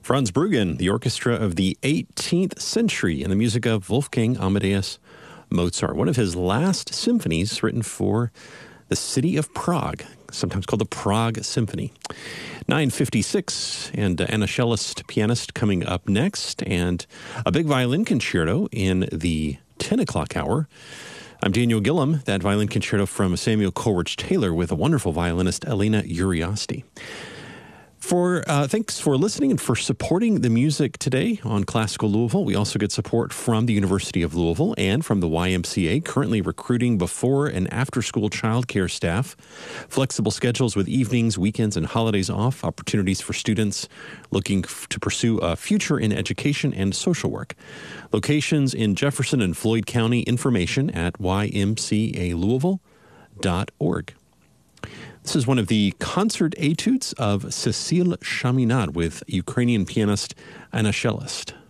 Franz Bruggen, the orchestra of the 18th century, and the music of Wolfgang Amadeus Mozart, one of his last symphonies written for the city of Prague, sometimes called the Prague Symphony. 9:56, and Anna Cellist, pianist, coming up next, and a big violin concerto in the 10 o'clock hour. I'm Daniel Gillum, that violin concerto from Samuel Coleridge Taylor with a wonderful violinist, Elena Uriasti. Thanks for listening and for supporting the music today on Classical Louisville. We also get support from the University of Louisville and from the YMCA, currently recruiting before and after school childcare staff, flexible schedules with evenings, weekends, and holidays off, opportunities for students looking to pursue a future in education and social work. Locations in Jefferson and Floyd County, information at ymcalouisville.org. This is one of the concert etudes of Cécile Chaminade with Ukrainian pianist Anna Cellist.